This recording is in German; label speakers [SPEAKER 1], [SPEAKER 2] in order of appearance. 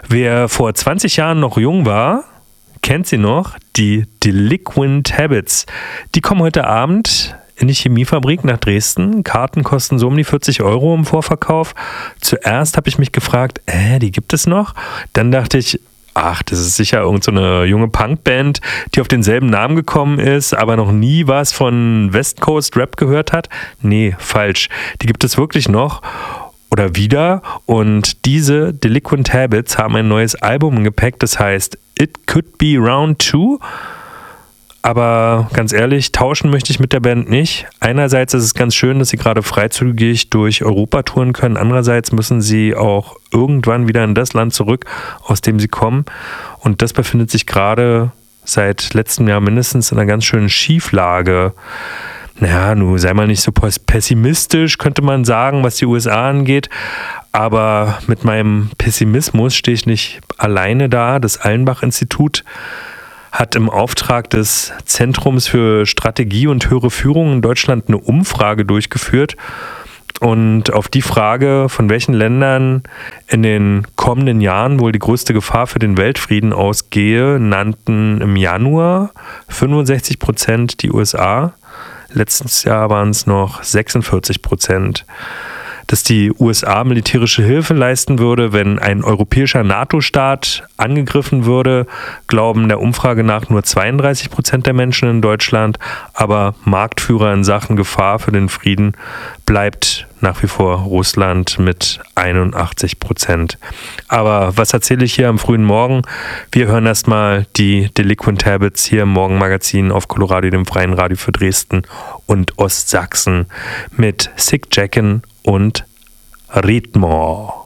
[SPEAKER 1] Wer vor 20 Jahren noch jung war, kennt sie noch, die Delinquent Habits. Die kommen heute Abend in die Chemiefabrik nach Dresden. Karten kosten so um die 40 Euro im Vorverkauf. Zuerst habe ich mich gefragt, die gibt es noch? Dann dachte ich, ach, das ist sicher irgend so eine junge Punkband, die auf denselben Namen gekommen ist, aber noch nie was von West Coast Rap gehört hat. Nee, falsch. Die gibt es wirklich noch. Oder wieder. Und diese Delinquent Habits haben ein neues Album im Gepäck, das heißt It Could Be Round 2. Aber ganz ehrlich, tauschen möchte ich mit der Band nicht. Einerseits ist es ganz schön, dass sie gerade freizügig durch Europa touren können. Andererseits müssen sie auch irgendwann wieder in das Land zurück, aus dem sie kommen. Und das befindet sich gerade seit letztem Jahr mindestens in einer ganz schönen Schieflage. Naja, nun sei mal nicht so pessimistisch, könnte man sagen, was die USA angeht. Aber mit meinem Pessimismus stehe ich nicht alleine da. Das Allenbach-Institut hat im Auftrag des Zentrums für Strategie und höhere Führung in Deutschland eine Umfrage durchgeführt. Und auf die Frage, von welchen Ländern in den kommenden Jahren wohl die größte Gefahr für den Weltfrieden ausgehe, nannten im Januar 65% die USA. Letztes Jahr waren es noch 46%. Dass die USA militärische Hilfe leisten würde, wenn ein europäischer NATO-Staat angegriffen würde, glauben der Umfrage nach nur 32% der Menschen in Deutschland. Aber Marktführer in Sachen Gefahr für den Frieden bleibt nach wie vor Russland mit 81%. Aber was erzähle ich hier am frühen Morgen? Wir hören erstmal die Delinquent Habits hier im Morgenmagazin auf Coloradio, dem freien Radio für Dresden und Ostsachsen mit Sick Jacken und Ritmo.